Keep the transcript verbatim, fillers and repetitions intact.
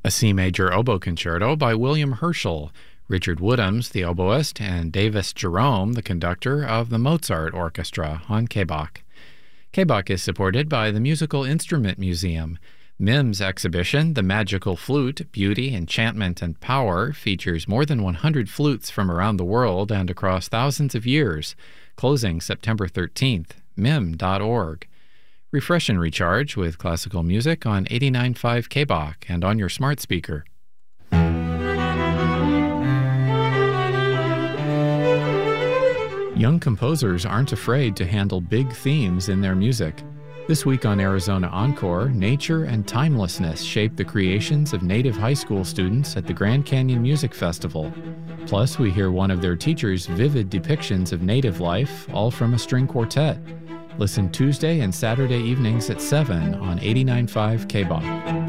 A C major oboe concerto by William Herschel, Richard Woodhams, the oboist, and Davis Jerome, the conductor of the Mozart Orchestra on K B O C. K B O C is supported by the Musical Instrument Museum. MIM's exhibition, The Magical Flute, Beauty, Enchantment, and Power, features more than one hundred flutes from around the world and across thousands of years, closing September thirteenth, mim dot org. Refresh and recharge with classical music on eighty-nine point five K B O C and on your smart speaker. Young composers aren't afraid to handle big themes in their music. This week on Arizona Encore, nature and timelessness shape the creations of Native high school students at the Grand Canyon Music Festival. Plus, we hear one of their teachers' vivid depictions of Native life, all from a string quartet. Listen Tuesday and Saturday evenings at seven on eighty-nine point five K B O C.